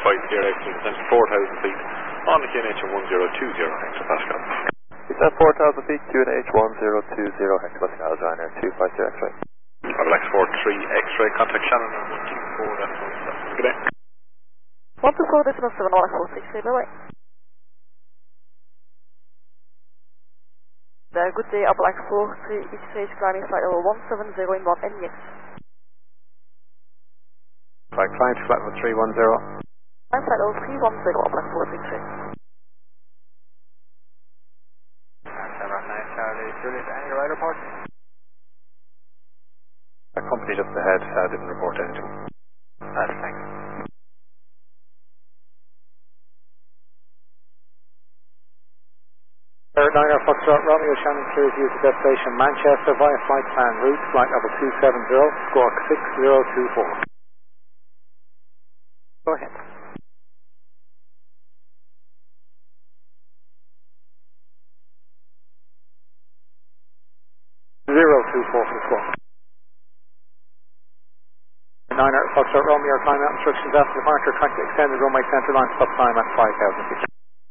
descent 4,000 feet on the QNH 1020 hectopascals. Descent 4,000 feet, QNH 1020 hectopascals, Ryanair 252 X-ray. Alex 43 X-ray, contact Shannon on 124.7. Good day. 124.7, Alex 46, bye-bye. Good day, Black 43 X-ray, climbing flight level 170 in 1 and yes. Flight climb to flight level 310. Climb flight level 310, Black 43 X-ray. Charlie, Juliet, any right report? A company just ahead didn't report anything. Thanks. Niner Foxtrot Romeo Shannon clears you to destination Manchester via flight plan route, flight level 270, squawk 6024. Go ahead. for the squawk. Niner Foxtrot Romeo, climb out instructions after departure, track to extended runway center line, stop time at 5,000 feet.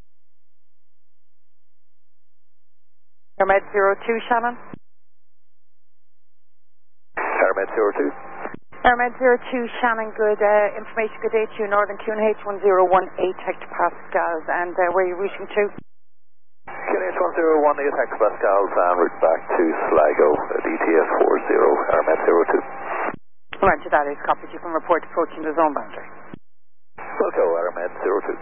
Airmed 02 Shannon. Airmed 02. Airmed 02 Shannon, good information, good day to you, Northern QNH 1018 hectopascals, and where are you reaching to? QNH 1018 hectopascals, en route back to Sligo at ETS 40, Airmed 02. Roger, that is copied. You can report approaching the zone boundary. Wilco, Airmed 02.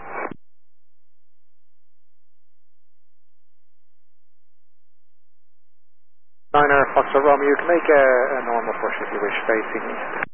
Niner Foxtrot Romeo, you can make a normal push if you wish, facing east.